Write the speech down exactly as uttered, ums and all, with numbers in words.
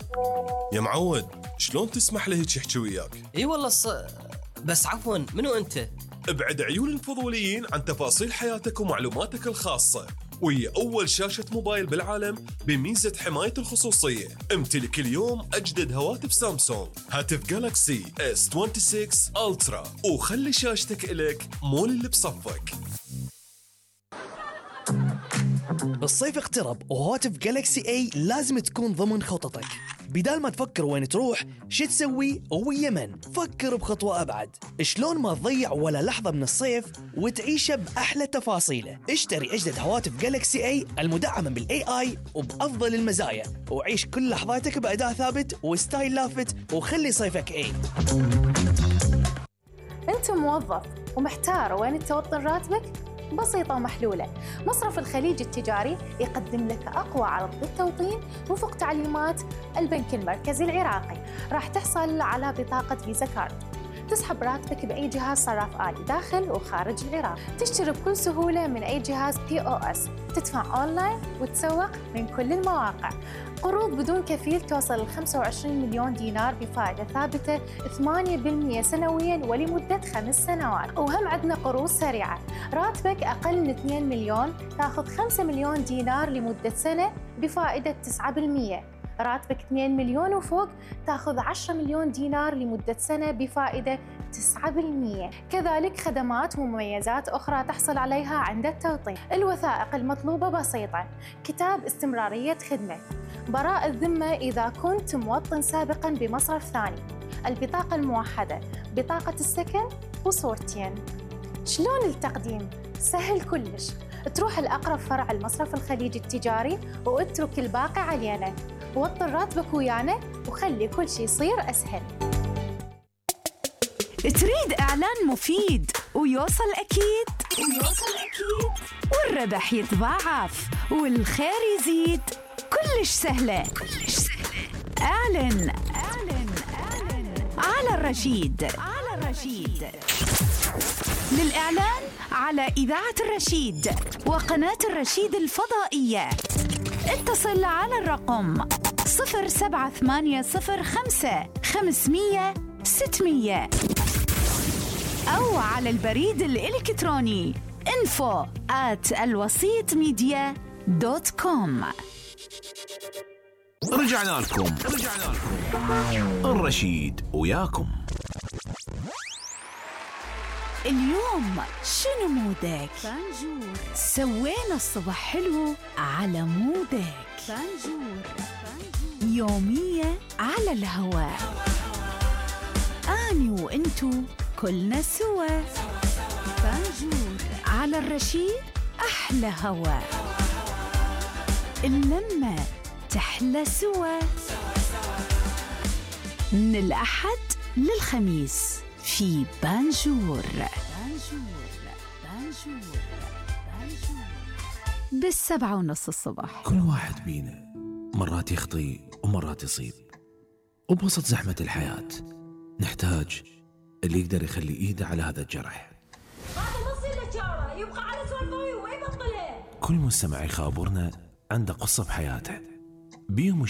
يا معود، شلون تسمح له هيك يحكي وياك؟ اي والله ص... بس عفوا، منو انت؟ ابعد عيون الفضوليين عن تفاصيل حياتك ومعلوماتك الخاصة، وهي أول شاشة موبايل بالعالم بميزة حماية الخصوصية. امتلك اليوم أجدد هواتف سامسونج، هاتف جالاكسي إس ستة وعشرين ألترا، وخلي شاشتك إلك مو اللي بصفك. الصيف اقترب وهواتف جالكسي اي لازم تكون ضمن خططك. بدال ما تفكر وين تروح شو تسوي ويا من، فكر بخطوة أبعد. شلون ما تضيع ولا لحظة من الصيف وتعيشه بأحلى تفاصيله. اشتري أجدد هواتف جالكسي اي المدعمة بالاي اي وبأفضل المزايا، وعيش كل لحظاتك بأداء ثابت وستايل لافت، وخلي صيفك اي. أنت موظف ومحتار وين توطن راتبك؟ بسيطة ومحلولة. مصرف الخليج التجاري يقدم لك أقوى عرض للتوطين وفق تعليمات البنك المركزي العراقي. راح تحصل على بطاقة فيزا كارد، تسحب راتبك بأي جهاز صراف آلي داخل وخارج العراق، تشتري بكل سهولة من أي جهاز بي أو إس، تدفع أونلاين وتسوق من كل المواقع. قروض بدون كفيل توصل ل خمسة وعشرين مليون دينار بفائدة ثابتة ثمانية بالمئة سنوياً ولمدة خمس سنوات. وهم عندنا قروض سريعة، راتبك أقل من اثنين مليون تاخذ خمسة مليون دينار لمدة سنة بفائدة تسعة بالمئة. راتبك اثنين مليون وفوق تاخذ عشرة مليون دينار لمدة سنة بفائدة تسعة بالمئة. كذلك خدمات ومميزات أخرى تحصل عليها عند التوطين. الوثائق المطلوبة بسيطة: كتاب استمرارية خدمة، براءة الذمة إذا كنت موطن سابقاً بمصرف ثاني، البطاقة الموحدة، بطاقة السكن وصورتين. شلون التقديم؟ سهل كلش، تروح الأقرب فرع المصرف الخليج التجاري واترك الباقي علينا. وطن راتبك ويانا وخلي كل شيء يصير أسهل. تريد إعلان مفيد ويوصل أكيد ويوصل أكيد والربح يتضاعف والخير يزيد، كلش سهلة كلش سهلة. اعلن اعلن اعلن على الرشيد على الرشيد. للإعلان على إذاعة الرشيد وقناة الرشيد الفضائية اتصل على الرقم صفر سبعة ثمانية صفر خمسة خمسمية ستمية أو على البريد الإلكتروني info at الوسيط ميديا دوت كوم. رجعنا لكم رجعنا لكم الرشيد وياكم. اليوم شنو مودك؟ فانجور. سوينا الصبح حلو على مودك. فانجور. يومية على الهواء، أني وإنتو كلنا سوا. فانجور على الرشيد، أحلى هواء، اللمة تحلى سوا. من الأحد للخميس في بانجور. بانجور بانجور بانجور بالسبعة ونص الصبح. كل واحد بينا مرات يخطي ومرات يصيب، وبوسط زحمة الحياة نحتاج اللي يقدر يخلي إيده على هذا الجرح. كل مستمع يخابرنا عنده قصة بحياته، بيهم